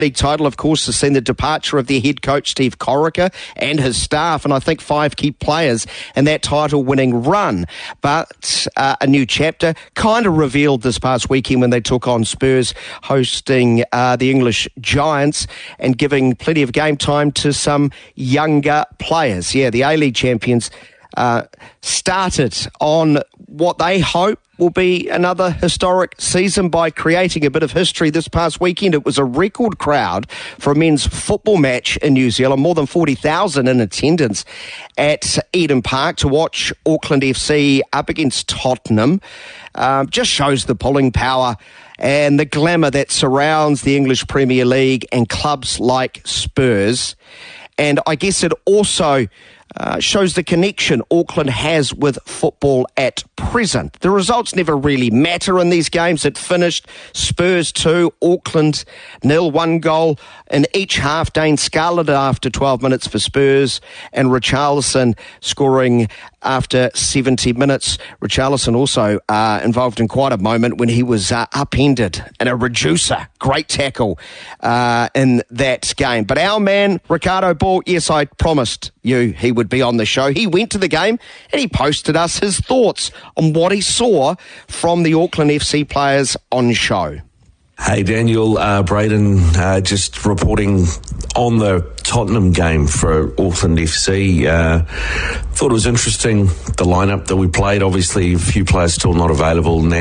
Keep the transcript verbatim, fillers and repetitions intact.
League title, of course, has seen the departure of their head coach, Steve Corica, and his staff, and I think five key players in that title-winning run. But uh, a new chapter kind of revealed this past weekend when they took on Spurs, hosting uh, the English Giants and giving plenty of game time to some younger players. Yeah, the A-League champions uh, started on what they hope will be another historic season by creating a bit of history this past weekend. It was a record crowd for a men's football match in New Zealand, more than forty thousand in attendance at Eden Park to watch Auckland F C up against Tottenham. Um, just shows the pulling power and the glamour that surrounds the English Premier League and clubs like Spurs. And I guess it also Uh, shows the connection Auckland has with football at present. The results never really matter in these games. It finished Spurs two, Auckland nil, one goal in each half. Dane Scarlett after twelve minutes for Spurs and Richarlison scoring after seventy minutes. Richarlison also uh, involved in quite a moment when he was uh, upended in a reducer. Great tackle uh, in that game. But our man, Ricardo Ball, yes, I promised you he would be on the show. He went to the game and he posted us his thoughts on what he saw from the Auckland F C players on show. Hey Daniel, uh, Braden, uh, just reporting on the Tottenham game for Auckland F C. Uh, thought it was interesting, the lineup that we played. Obviously, a few players still not available now.